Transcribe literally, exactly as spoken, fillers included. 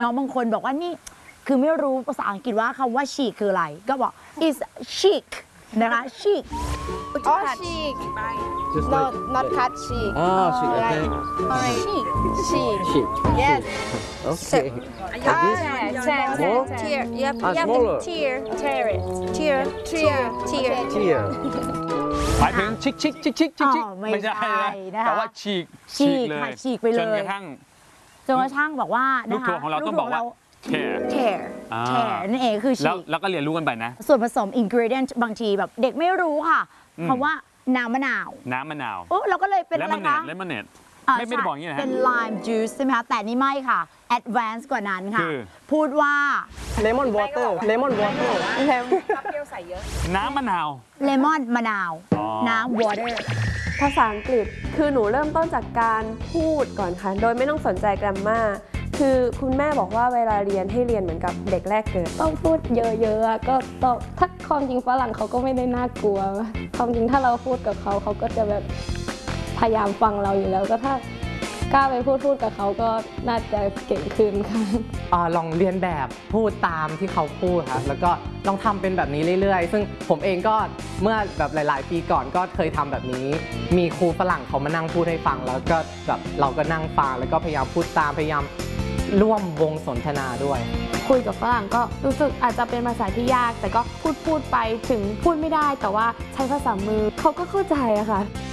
น้องบางคนบอกว่านี่คือไม่รู้ภาษาอังกฤษว่าคำว่า chic คืออะไรก็บอก is chic นะคะ chic Oh, chic. Not not cut chic. Oh, chic. Right. Okay. Alright. chic Chic. Chic. Yes. Okay. Ah, Small? Tear. Yep. Ah, Yep. smaller. Tear. Tear it. Tear. Tear. Tear. Tear. หมายถึงชิคชิคชิคชิคชิคชิคอ๋อไม่ไม่ใช่ใช่นะคะแต่ว่าฉีกฉีกเลยค่ะฉีกไปเลยจนกระทั่งจนกระทั่งบอกว่าลูนะกคะทัวร์ของเราต้องบอกว่า tear tear อ่า tear นั่นเองคือแล้วฉีกแล้วก็เรียนรู้กันไปนะส่วนผสม ingredient บางทีแบบเด็กไม่รู้ค่ะคำว่าน้ำมะนาวน้ำมะนาวโอ้เราก็เลยเป็นเลอะไรมอนเนคะดเลมอนเนดอ่าไม่ไม่ได้ใช่บอกอย่างนี้นะเป็ฮะน lime juice ใช่ไหมคะแต่นี่ไม่ค่ะ advanced กว่านั้นค่ะคือพูดว่า Lemon water. Lemon water. น้ำมะนาว lemon มะนาวอ๋อน้ำ water ภาษาอังกฤษคือหนูเริ่มต้นจากการพูดก่อนค่ะ โดยไม่ต้องสนใจแกรมมาคือคุณแม่บอกว่าเวลาเรียนให้เรียนเหมือนกับเด็กแรกเกิดต้องพูดเยอะๆอะก็ต้องถ้าความจริงฝรั่งเขาก็ไม่ได้น่ากลัวความจริงถ้าเราพูดกับเขาเขาก็จะแบบพยายามฟังเราอยู่แล้วก็ถ้ากล้าไปพูดพูดกับเขาก็น่าจะเก่งขึ้นค่ะอ่าลองเรียนแบบพูดตามที่เขาพูดครับแล้วก็ลองทำเป็นแบบนี้เรื่อยๆ ซึ่งผมเองก็เมื่อแบบหลายๆ ปีก่อนก็เคยทำแบบนี้ มีครูฝรั่งเขามานั่งพูดให้ฟังแล้วก็แบบเราก็นั่งฟังแล้วก็พยายามพูดตามพยายามร่วมวงสนทนาด้วยคุยกับฝรั่งก็รู้สึกอาจจะเป็นภาษาที่ยาก แต่ก็พูดพูดไปถึงพูดไม่ได้แต่ว่าใช้ภาษามือเขาก็เข้าใจอะค่ะ